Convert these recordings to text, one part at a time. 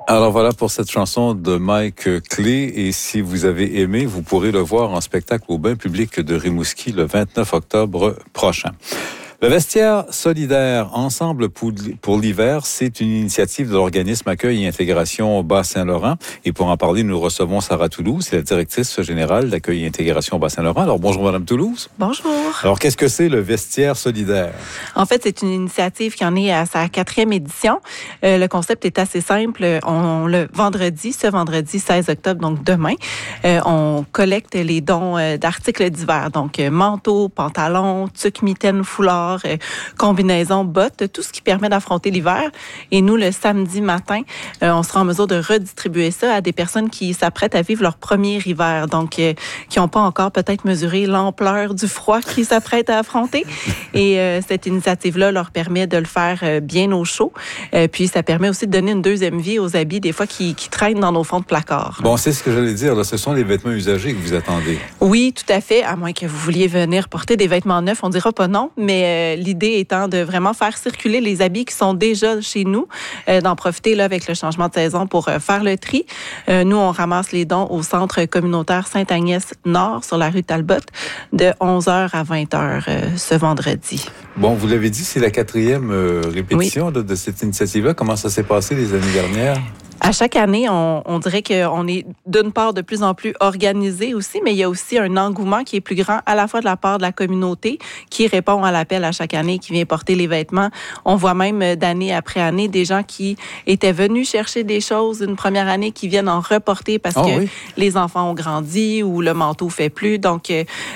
Alors voilà pour cette chanson de Mike Clé. Et si vous avez aimé, vous pourrez le voir en spectacle au Bain public de Rimouski le 29 octobre prochain. Le vestiaire solidaire Ensemble pour l'hiver, c'est une initiative de l'organisme Accueil et Intégration Bas-Saint-Laurent. Et pour en parler, nous recevons Sarah Toulouse, c'est la directrice générale d'Accueil et Intégration Bas-Saint-Laurent. Alors bonjour Madame Toulouse. Bonjour. Alors qu'est-ce que c'est le vestiaire solidaire? En fait, c'est une initiative qui en est à sa 4e édition. Le concept est assez simple. Ce vendredi 16 octobre, donc demain, on collecte les dons d'articles divers. Donc manteaux, pantalons, tucs, mitaines, foulards, combinaisons, bottes, tout ce qui permet d'affronter l'hiver. Et nous, le samedi matin, on sera en mesure de redistribuer ça à des personnes qui s'apprêtent à vivre leur premier hiver, donc qui n'ont pas encore peut-être mesuré l'ampleur du froid qu'ils s'apprêtent à affronter. Et cette initiative-là leur permet de le faire bien au chaud. Puis ça permet aussi de donner une deuxième vie aux habits, des fois qui traînent dans nos fonds de placard. Bon, c'est ce que j'allais dire. Là, ce sont les vêtements usagés que vous attendez. Oui, tout à fait. À moins que vous vouliez venir porter des vêtements neufs, on dira pas non. Mais l'idée étant de vraiment faire circuler les habits qui sont déjà chez nous, d'en profiter là avec le changement de saison pour faire le tri. Nous, on ramasse les dons au centre communautaire Sainte-Agnès-Nord sur la rue Talbot de 11h à 20h ce vendredi. Bon, vous l'avez dit, c'est la 4e répétition oui. de cette initiative-là. Comment ça s'est passé les années dernières? À chaque année, on dirait qu'on est d'une part de plus en plus organisé aussi, mais il y a aussi un engouement qui est plus grand à la fois de la part de la communauté qui répond à l'appel à chaque année, qui vient porter les vêtements. On voit même d'année après année des gens qui étaient venus chercher des choses une première année qui viennent en reporter parce que les enfants ont grandi ou le manteau fait plus. Donc,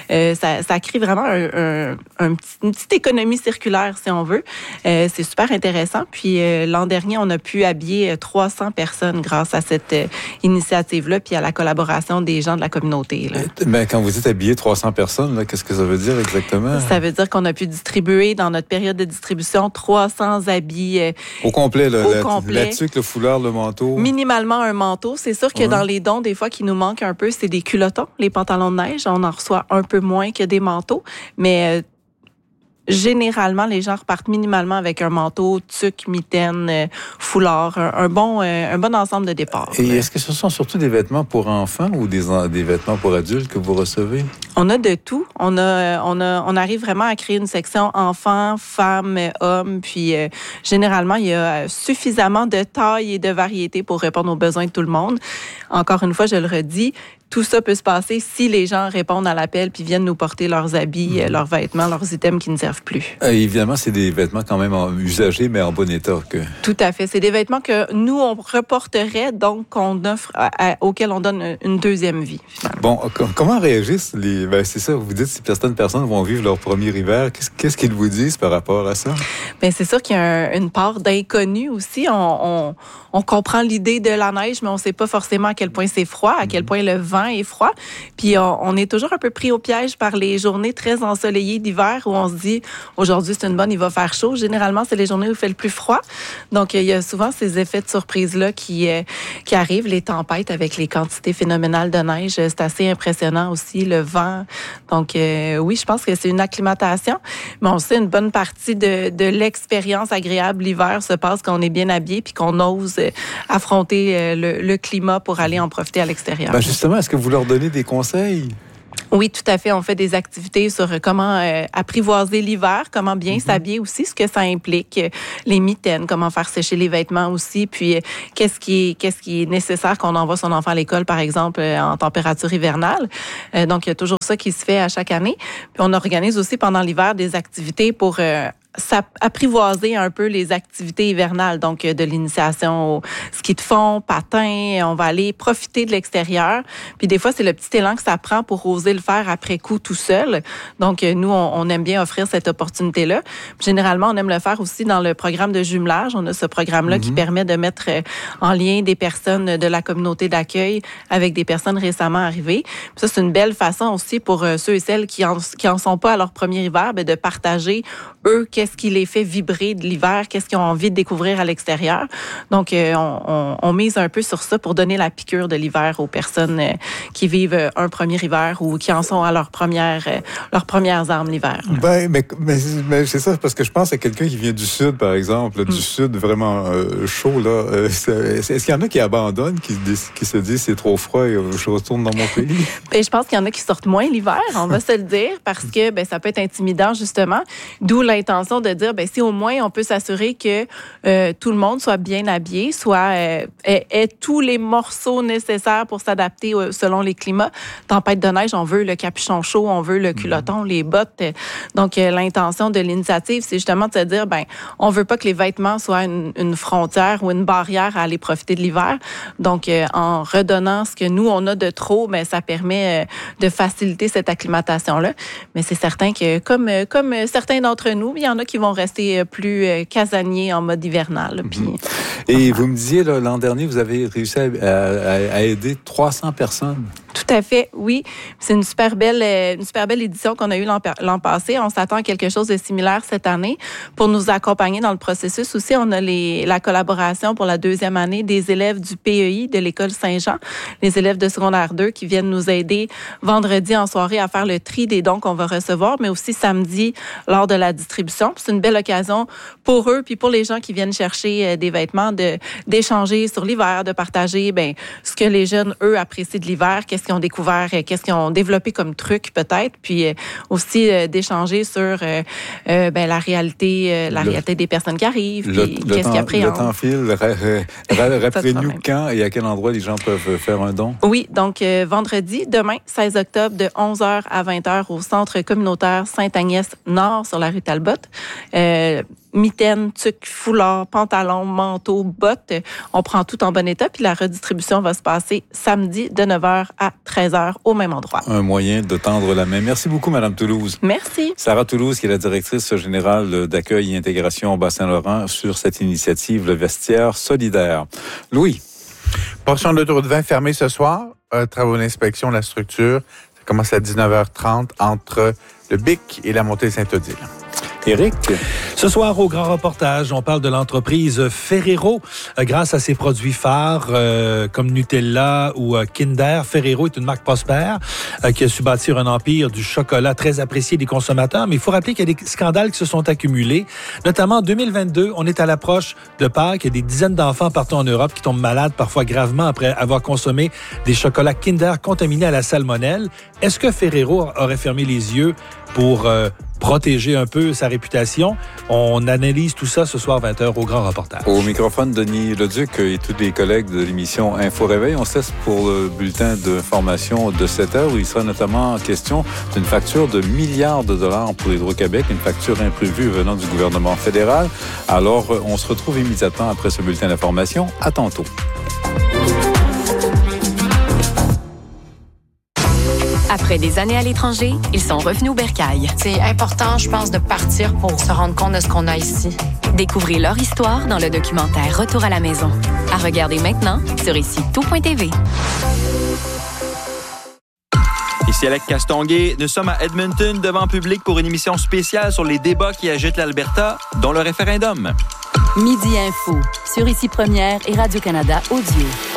ça crée vraiment une petite économie circulaire, si on veut. C'est super intéressant. Puis, l'an dernier, on a pu habiller 300 personnes grâce à cette initiative-là puis à la collaboration des gens de la communauté. Là. Ben, quand vous dites habiller 300 personnes, là, qu'est-ce que ça veut dire exactement? Ça veut dire qu'on a pu distribuer dans notre période de distribution 300 habits. Au complet, là, complet. La tuque, le foulard, le manteau. Minimalement un manteau. C'est sûr que dans les dons, des fois, qui nous manquent un peu, c'est des culottons, les pantalons de neige. On en reçoit un peu moins que des manteaux. Mais généralement, les gens repartent minimalement avec un manteau, tuque, mitaine, foulard, un bon ensemble de départ. Et est-ce que ce sont surtout des vêtements pour enfants ou des vêtements pour adultes que vous recevez? On a de tout. On arrive vraiment à créer une section enfants, femmes, hommes. Puis généralement, il y a suffisamment de taille et de variété pour répondre aux besoins de tout le monde. Encore une fois, je le redis, tout ça peut se passer si les gens répondent à l'appel puis viennent nous porter leurs habits, leurs vêtements, leurs items qui ne servent plus. Évidemment, c'est des vêtements quand même usagés, mais en bon état. Tout à fait. C'est des vêtements que nous, on reporterait, donc qu'on offre, auxquels on donne une deuxième vie. Finalement. Bon, comment réagissent les... Ben, c'est ça, vous dites si certaines personnes vont vivre leur premier hiver. Qu'est-ce qu'ils vous disent par rapport à ça? Ben, c'est sûr qu'il y a une part d'inconnu aussi. On comprend l'idée de la neige, mais on ne sait pas forcément à quel point c'est froid, à quel point le vent est froid. Puis on est toujours un peu pris au piège par les journées très ensoleillées d'hiver où on se dit aujourd'hui c'est une bonne, il va faire chaud. Généralement, c'est les journées où il fait le plus froid. Donc il y a souvent ces effets de surprise-là qui arrivent, les tempêtes avec les quantités phénoménales de neige. C'est assez impressionnant aussi, le vent. Donc oui, je pense que c'est une acclimatation. Mais on sait une bonne partie de l'expérience agréable l'hiver se passe quand on est bien habillé puis qu'on ose affronter le climat pour aller en profiter à l'extérieur. Ben justement, est-ce que vous leur donnez des conseils? Oui, tout à fait. On fait des activités sur comment apprivoiser l'hiver, comment bien s'habiller aussi, ce que ça implique, les mitaines, comment faire sécher les vêtements aussi, puis qu'est-ce qui est nécessaire quand on envoie son enfant à l'école, par exemple, en température hivernale. Donc, il y a toujours ça qui se fait à chaque année. Puis, on organise aussi pendant l'hiver des activités pour apprivoiser un peu les activités hivernales, donc de l'initiation au ski de fond, patin, on va aller profiter de l'extérieur. Puis des fois, c'est le petit élan que ça prend pour oser le faire après coup tout seul. Donc nous, on aime bien offrir cette opportunité-là. Puis, généralement, on aime le faire aussi dans le programme de jumelage. On a ce programme-là qui permet de mettre en lien des personnes de la communauté d'accueil avec des personnes récemment arrivées. Puis ça, c'est une belle façon aussi pour ceux et celles qui en sont pas à leur premier hiver, de partager eux, qu'est-ce qui les fait vibrer de l'hiver, qu'est-ce qu'ils ont envie de découvrir à l'extérieur. Donc, on mise un peu sur ça pour donner la piqûre de l'hiver aux personnes qui vivent un premier hiver ou qui en sont à leurs premières armes l'hiver. Ben, mais c'est ça, parce que je pense à quelqu'un qui vient du sud, par exemple, du sud vraiment chaud, là. Est-ce qu'il y en a qui abandonnent, qui se disent c'est trop froid et je retourne dans mon pays? Ben, je pense qu'il y en a qui sortent moins l'hiver, on va se le dire, parce que ça peut être intimidant, justement. D'où l'intention de dire, si au moins on peut s'assurer que tout le monde soit bien habillé, ait tous les morceaux nécessaires pour s'adapter selon les climats. Tempête de neige, on veut le capuchon chaud, on veut le culotton, les bottes. Donc, l'intention de l'initiative, c'est justement de se dire, on veut pas que les vêtements soient une frontière ou une barrière à aller profiter de l'hiver. Donc, en redonnant ce que nous, on a de trop, ça permet de faciliter cette acclimatation-là. Mais c'est certain que, comme certains d'entre nous, il y en a qui vont rester plus casaniers en mode hivernal. Puis, et vous me disiez, là, l'an dernier, vous avez réussi à aider 300 personnes. Tout à fait, oui. C'est une super belle édition qu'on a eue l'an passé. On s'attend à quelque chose de similaire cette année. Pour nous accompagner dans le processus aussi, on a la collaboration pour la 2e année des élèves du PEI de l'École Saint-Jean, les élèves de secondaire 2 qui viennent nous aider vendredi en soirée à faire le tri des dons qu'on va recevoir, mais aussi samedi lors de la distribution. C'est une belle occasion pour eux puis pour les gens qui viennent chercher des vêtements d'échanger sur l'hiver, de partager ce que les jeunes, eux, apprécient de l'hiver, qu'est-ce qu'ils ont découvert, qu'est-ce qu'ils ont développé comme truc peut-être, puis aussi d'échanger sur la réalité des personnes qui arrivent, puis qu'est-ce qu'ils appréhendent. Le temps file. Rappelez-nous quand et à quel endroit les gens peuvent faire un don. Oui, donc vendredi, demain, 16 octobre, de 11h à 20h au Centre communautaire Sainte-Agnès-Nord sur la rue Talbot. Mitaines, tuques, foulards, pantalons, manteaux, bottes. On prend tout en bon état, puis la redistribution va se passer samedi de 9h à 13h au même endroit. Un moyen de tendre la main. Merci beaucoup, Madame Toulouse. Merci. Sarah Toulouse, qui est la directrice générale d'accueil et intégration au Bas-Saint-Laurent sur cette initiative, le vestiaire solidaire. Louis. Portion de l'autoroute 20 fermée ce soir. Travaux d'inspection de la structure. Ça commence à 19h30 entre le Bic et la montée Saint-Odile. Éric. Ce soir, au grand reportage, on parle de l'entreprise Ferrero. Grâce à ses produits phares comme Nutella ou Kinder, Ferrero est une marque prospère qui a su bâtir un empire du chocolat très apprécié des consommateurs. Mais il faut rappeler qu'il y a des scandales qui se sont accumulés. Notamment en 2022, on est à l'approche de Pâques. Il y a des dizaines d'enfants partout en Europe qui tombent malades, parfois gravement, après avoir consommé des chocolats Kinder contaminés à la salmonelle. Est-ce que Ferrero aurait fermé les yeux pour protéger un peu sa réputation? On analyse tout ça ce soir 20h au grand reportage. Au microphone, Denis Leduc et tous les collègues de l'émission Info Réveil. On se laisse pour le bulletin d'information de 7h où il sera notamment question d'une facture de milliards de dollars pour Hydro-Québec, une facture imprévue venant du gouvernement fédéral. Alors, on se retrouve immédiatement après ce bulletin d'information. À tantôt. Après des années à l'étranger, ils sont revenus au Bercail. C'est important, je pense, de partir pour se rendre compte de ce qu'on a ici. Découvrez leur histoire dans le documentaire Retour à la maison. À regarder maintenant sur ici-tout.tv. Ici Alec Castonguay, nous sommes à Edmonton devant public pour une émission spéciale sur les débats qui agitent l'Alberta, dont le référendum. Midi Info, sur Ici Première et Radio-Canada Audio.